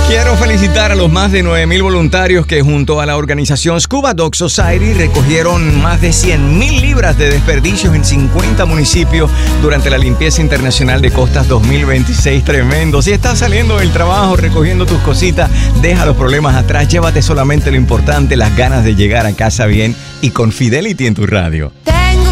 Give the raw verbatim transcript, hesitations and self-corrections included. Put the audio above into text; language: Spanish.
Quiero felicitar a los más de nueve mil voluntarios que junto a la organización Scuba Dog Society recogieron más de cien mil libras de desperdicios en cincuenta municipios durante la limpieza internacional de costas dos mil veintiséis. Tremendo. Si estás saliendo del trabajo recogiendo tus cositas, deja los problemas atrás, llévate solamente lo importante, las ganas de llegar a casa bien y con Fidelity en tu radio. Tengo